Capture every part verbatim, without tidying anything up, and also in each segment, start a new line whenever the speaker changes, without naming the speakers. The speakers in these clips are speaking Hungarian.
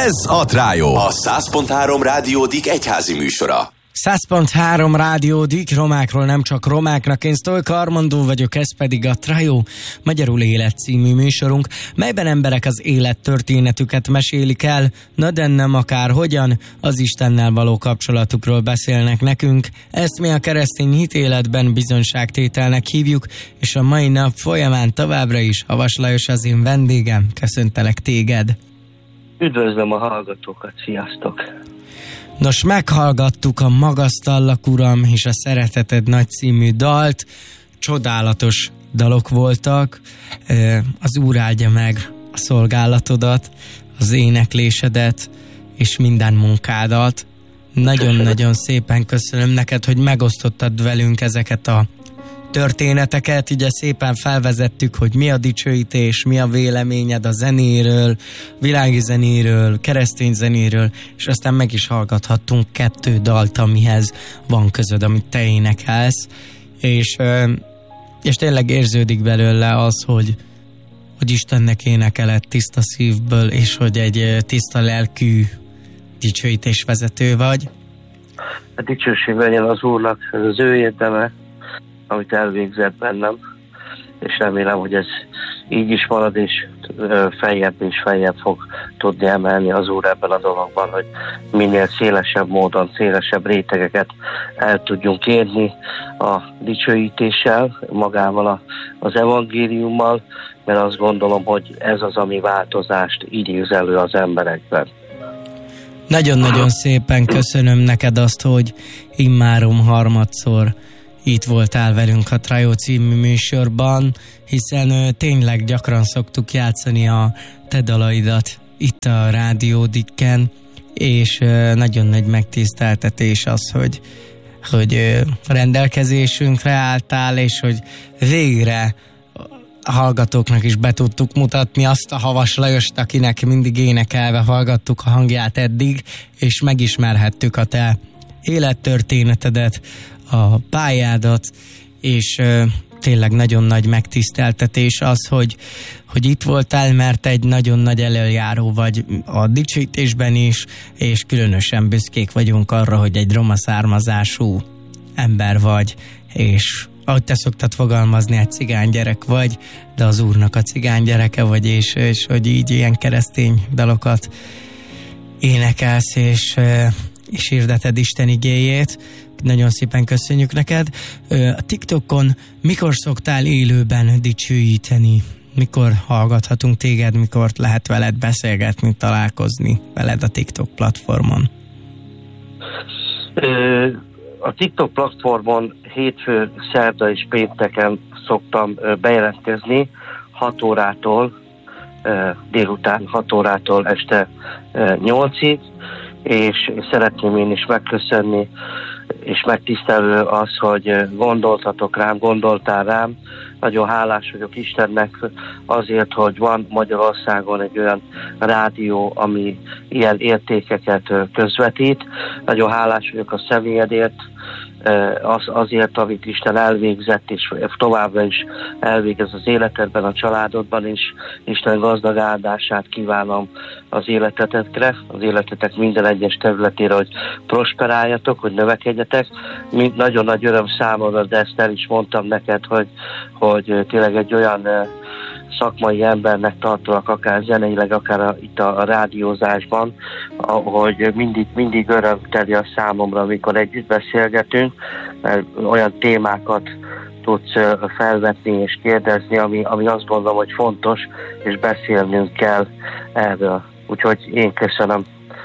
Ez a Trájó, a száz pont három Rádió Dик egyházi műsora.
száz pont három Rádió Dik, romákról nem csak romáknak. Én Sztojka Armandó vagyok, ez pedig a Trájó, magyarul Élet című műsorunk, melyben emberek az élettörténetüket mesélik el, na de nem akár hogyan, az Istennel való kapcsolatukról beszélnek nekünk. Ezt mi a keresztény hitéletben bizonyságtételnek hívjuk, és a mai nap folyamán továbbra is Havas Lajos az én vendégem. Köszöntelek téged!
Üdvözlöm a hallgatókat, sziasztok!
Nos, meghallgattuk a Magasztallak, Uram, és a Szereteted Nagy című dalt. Csodálatos dalok voltak. Az Úr áldja meg a szolgálatodat, az éneklésedet és minden munkádat. Nagyon-nagyon szépen köszönöm neked, hogy megosztottad velünk ezeket a történeteket, ugye szépen felvezettük, hogy mi a dicsőítés, mi a véleményed a zenéről, világi zenéről, keresztény zenéről, és aztán meg is hallgathattunk kettő dalt, amihez van közöd, amit te énekelsz, és, és tényleg érződik belőle az, hogy, hogy Istennek énekeled tiszta szívből, és hogy egy tiszta lelkű dicsőítésvezető vagy.
A dicsőség legyen az Úrnak, ez az ő érdeme, amit elvégzett bennem, és remélem, hogy ez így is marad, és feljebb és feljebb fog tudni emelni az Úr ebben a dologban, hogy minél szélesebb módon, szélesebb rétegeket el tudjunk érni a dicsőítéssel, magával a, az evangéliummal, mert azt gondolom, hogy ez az, ami változást idéz elő az emberekben.
Nagyon-nagyon szépen köszönöm neked azt, hogy immárom harmadszor itt voltál velünk a Trájó című műsorban, hiszen ö, tényleg gyakran szoktuk játszani a te dalaidat itt a Rádió Dikken, és ö, nagyon nagy megtiszteltetés az, hogy, hogy ö, rendelkezésünkre álltál, és hogy végre a hallgatóknak is be tudtuk mutatni azt a Havas Lajost, akinek mindig énekelve hallgattuk a hangját eddig, és megismerhettük a te élettörténetedet, a pályádat, és uh, tényleg nagyon nagy megtiszteltetés az, hogy, hogy itt voltál, mert egy nagyon nagy előjáró vagy a dicsőítésben is, és különösen büszkék vagyunk arra, hogy egy roma származású ember vagy, és ahogy te szoktad fogalmazni, egy cigány gyerek vagy, de az Úrnak a cigány gyereke vagy, és, és hogy így ilyen keresztény dalokat énekelsz, és, és hirdeted Isten igéjét. Nagyon szépen köszönjük neked. A TikTokon mikor szoktál élőben dicsőíteni? Mikor hallgathatunk téged, mikor lehet veled beszélgetni, találkozni veled a TikTok platformon?
A TikTok platformon hétfő, szerda és pénteken szoktam bejelentkezni hat órától, délután hat órától este nyolcig, és szeretném én is megköszönni, és megtisztelő az, hogy gondoltatok rám, gondoltál rám. Nagyon hálás vagyok Istennek azért, hogy van Magyarországon egy olyan rádió, ami ilyen értékeket közvetít. Nagyon hálás vagyok a személyedért, az, azért, amit Isten elvégzett, és továbbra is elvégez az életedben, a családodban is. Isten gazdag áldását kívánom az életetekre, az életetek minden egyes területére, hogy prosperáljatok, hogy növekedjetek. Mind nagyon nagy öröm számomra, de ezt el is mondtam neked, hogy, hogy tényleg egy olyan szakmai embernek tartolak, akár zeneileg, akár a, itt a, a rádiózásban, hogy mindig, mindig örömteli a számomra, amikor együtt beszélgetünk, mert olyan témákat tudsz felvetni és kérdezni, ami, ami azt gondolom, hogy fontos, és beszélnünk kell erről. Úgyhogy én köszönöm.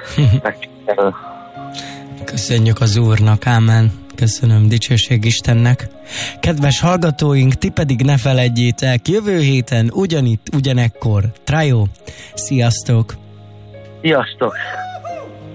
Köszönjük az Úrnak, ámen. Köszönöm, dicsőség Istennek. Kedves hallgatóink, ti pedig ne feledjétek, jövő héten ugyanitt, ugyanekkor. Trájó, sziasztok!
Sziasztok!